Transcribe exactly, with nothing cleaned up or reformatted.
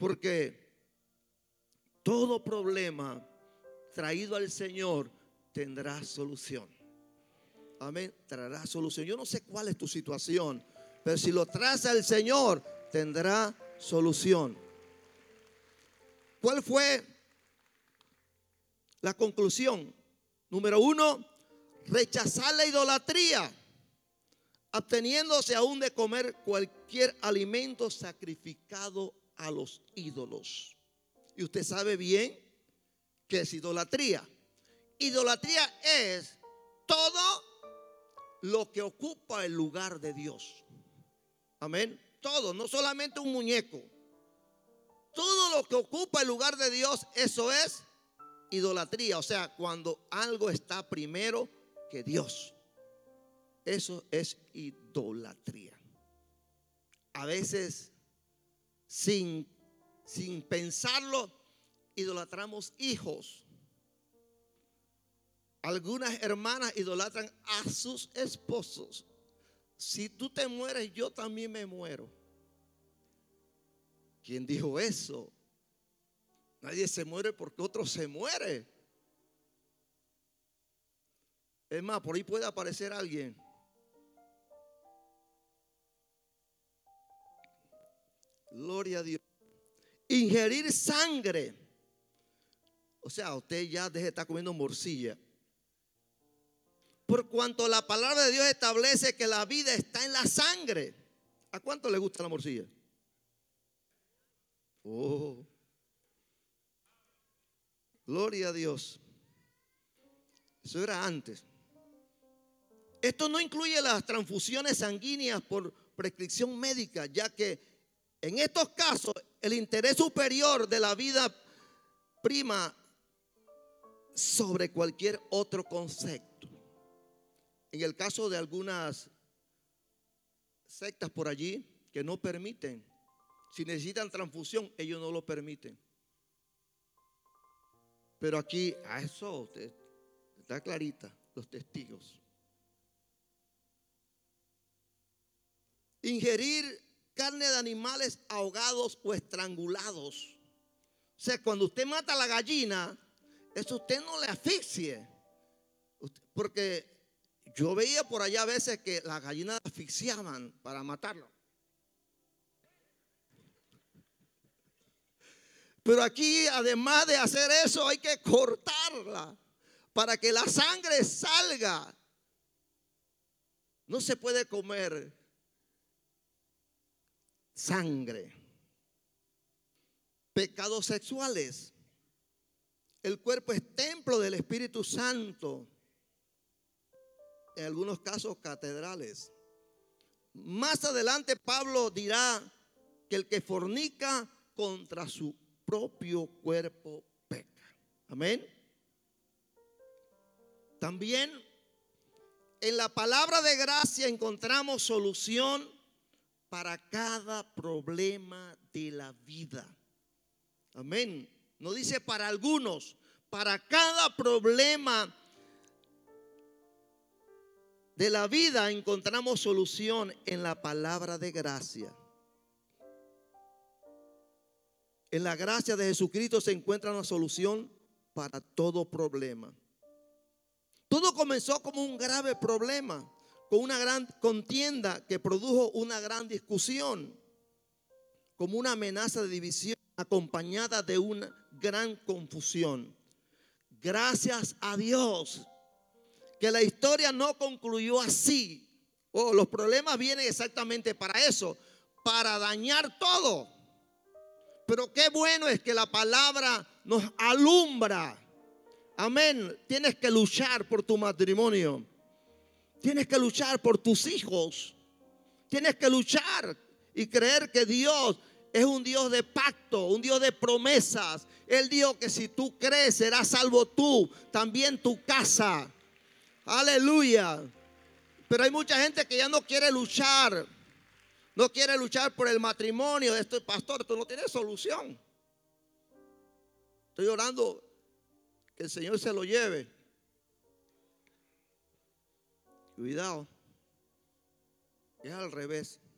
Porque todo problema traído al Señor tendrá solución. Amén, traerá solución. Yo no sé cuál es tu situación, pero si lo traes al Señor, tendrá solución. ¿Cuál fue la conclusión? Número uno, rechazar la idolatría, absteniéndose aún de comer cualquier alimento sacrificado a los ídolos. Y usted sabe bien que es idolatría. Idolatría es todo lo que ocupa el lugar de Dios. Amén. Todo, no solamente un muñeco. Todo lo que ocupa el lugar de Dios, eso es idolatría. O sea, cuando algo está primero que Dios, eso es idolatría. A veces, sin, sin pensarlo, idolatramos hijos. Algunas hermanas idolatran a sus esposos. Si tú te mueres, yo también me muero. ¿Quién dijo eso? Nadie se muere porque otro se muere. Es más, por ahí puede aparecer alguien. Gloria a Dios. Ingerir sangre. O sea, usted ya deje de estar comiendo morcilla. Por cuanto la palabra de Dios establece que la vida está en la sangre. ¿A cuánto le gusta la morcilla? Oh, gloria a Dios. Eso era antes. Esto no incluye las transfusiones sanguíneas por prescripción médica, ya que en estos casos el interés superior de la vida prima sobre cualquier otro concepto. En el caso de algunas sectas por allí que no permiten, si necesitan transfusión, ellos no lo permiten. Pero aquí, a eso está clarita, los testigos. Ingerir carne de animales ahogados o estrangulados. O sea, cuando usted mata a la gallina, eso usted no le asfixie. Porque yo veía por allá a veces que las gallinas asfixiaban para matarlo. Pero aquí, además de hacer eso, hay que cortarla para que la sangre salga. No se puede comer sangre. Pecados sexuales. El cuerpo es templo del Espíritu Santo. En algunos casos catedrales. Más adelante Pablo dirá que el que fornica contra su propio cuerpo peca. Amén. También en la palabra de gracia encontramos solución para cada problema de la vida. Amén. No dice para algunos, para cada problema de la vida encontramos solución en la palabra de gracia. En la gracia de Jesucristo se encuentra una solución para todo problema. Todo comenzó como un grave problema, con una gran contienda que produjo una gran discusión, como una amenaza de división acompañada de una gran confusión. Gracias a Dios que la historia no concluyó así. Oh, los problemas vienen exactamente para eso, para dañar todo. Pero qué bueno es que la palabra nos alumbra. Amén. Tienes que luchar por tu matrimonio. Tienes que luchar por tus hijos. Tienes que luchar y creer que Dios es un Dios de pacto, un Dios de promesas. Él dijo que si tú crees serás salvo tú, también tu casa. Aleluya. Pero hay mucha gente que ya no quiere luchar. No quiere luchar por el matrimonio. Esto, pastor, tú no tienes solución. Estoy orando que el Señor se lo lleve. Cuidado. Es al revés.